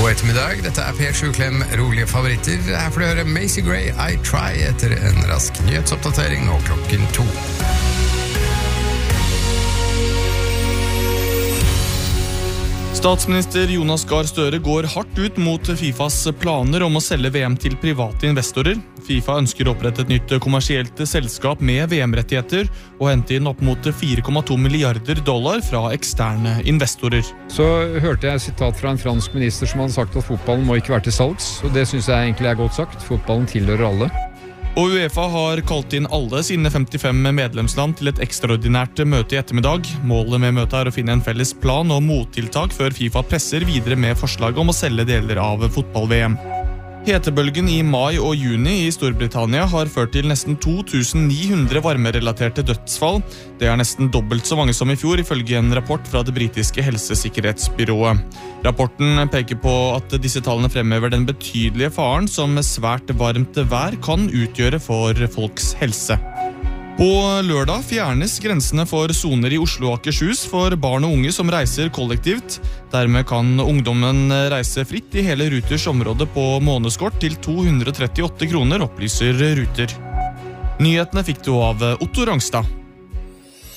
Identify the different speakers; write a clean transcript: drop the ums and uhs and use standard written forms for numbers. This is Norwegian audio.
Speaker 1: God ettermiddag, dette Per Sjuklem, rolige favoritter. Her får du høre Macy Gray, I Try, etter en rask nyhetsoppdatering nå 2:00.
Speaker 2: Statsminister Jonas Gahr Støre går hardt ut mot FIFAs planer om å selge VM til private investorer. FIFA ønsker å opprette et nytt kommersielt selskap med VM-rettigheter og hente inn opp mot $4,2 milliarder fra eksterne investorer.
Speaker 3: Så hørte jeg et sitat fra en fransk minister som hadde sagt at fotballen må ikke være til salgs, og det synes jeg egentlig er godt sagt. Fotballen tilhører alle.
Speaker 2: Og UEFA har kalt inn alle sine 55 medlemsland til et ekstraordinært møte i ettermiddag. Målet med møtet er å finne en felles plan og mottiltak før FIFA presser videre med forslag om å selge deler av fotball-VM. Hetebølgen i mai og juni i Storbritannia har ført til nesten 2900 varmerelaterte dødsfall. Det er nesten dobbelt så mange som i fjor, ifølge en rapport fra det britiske helsesikkerhetsbyrået. Rapporten peker på at disse tallene fremhever den betydelige faren som svært varmt vær kan utgjøre for folks helse. På lørdag fjernes grensene for soner i Oslo og Akershus for barn og unge som reiser kollektivt. Dermed kan ungdommen reise fritt i hele Ruters område på månedskort til 238 kroner, opplyser Ruter. Nyhetene fikk du av Otto Rangstad.